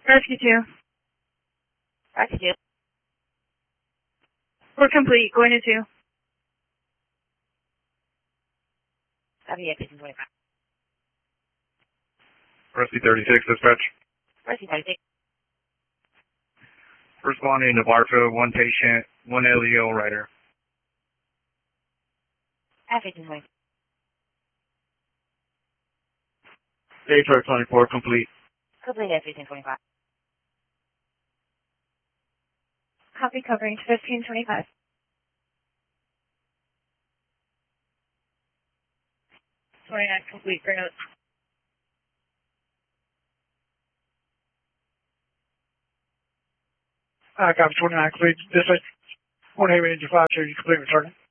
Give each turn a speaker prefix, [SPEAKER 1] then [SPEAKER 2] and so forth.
[SPEAKER 1] Rescue 2.
[SPEAKER 2] Rescue 2.
[SPEAKER 1] We're complete. Going to 2.
[SPEAKER 2] Copy, 1525.
[SPEAKER 3] Rescue 36, dispatch.
[SPEAKER 2] Rescue 36.
[SPEAKER 3] Responding to Bartow, 1 patient, 1 LEO rider.
[SPEAKER 2] F-1520.
[SPEAKER 3] HR 24, complete.
[SPEAKER 2] Complete F-1525.
[SPEAKER 1] Copy covering to 1525. Complete for notes.
[SPEAKER 4] Copy 29, complete. Dispatch. 1 8 Ranger 5, sure you complete return.